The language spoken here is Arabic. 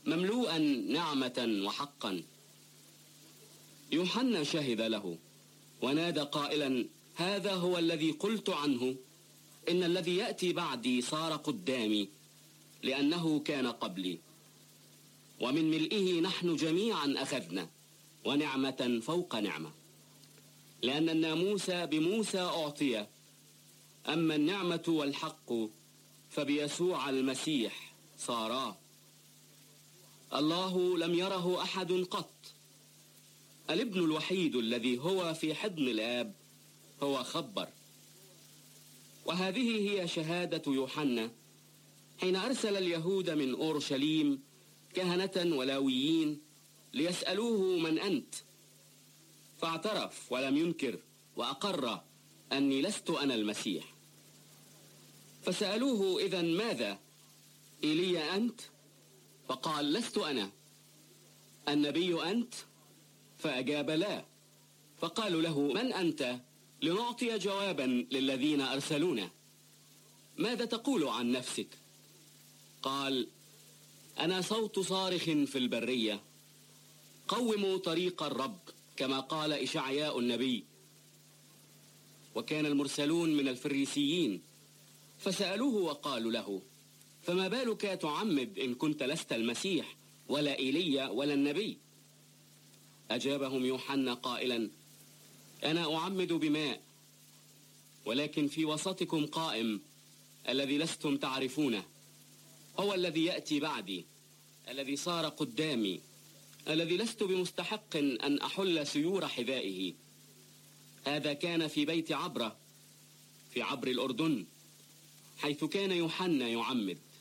مملوءا نعمة وحقا. يوحنا شهد له ونادى قائلا: هذا هو الذي قلت عنه، إن الذي يأتي بعدي صار قدامي، لأنه كان قبلي. ومن ملئه نحن جميعا أخذنا، ونعمة فوق نعمة، لأن الناموس بموسى أعطي، أما النعمة والحق فبيسوع المسيح صارا. الله لم يره أحد قط، الابن الوحيد الذي هو في حضن الآب هو خبر. وهذه هي شهادة يوحنا حين أرسل اليهود من أورشليم كهنة ولاويين ليسألوه: من أنت؟ فاعترف ولم ينكر وأقر أني لست أنا المسيح. فسألوه: إذن ماذا؟ إيليا أنت؟ فقال: لست أنا. النبي أنت؟ فأجاب: لا. فقالوا له: من أنت لنعطي جوابا للذين أرسلونا؟ ماذا تقول عن نفسك؟ قال: أنا صوت صارخ في البرية، قوموا طريق الرب، كما قال إشعياء النبي. وكان المرسلون من الفريسيين فسألوه وقالوا له: فما بالك تعمد إن كنت لست المسيح ولا إيليا ولا النبي؟ أجابهم يوحنا قائلا: أنا أعمد بماء، ولكن في وسطكم قائم الذي لستم تعرفونه، هو الذي يأتي بعدي، الذي صار قدامي، الذي لست بمستحق أن أحل سيور حذائه. هذا كان في بيت عبرة في عبر الأردن، حيث كان يوحنا يعمد.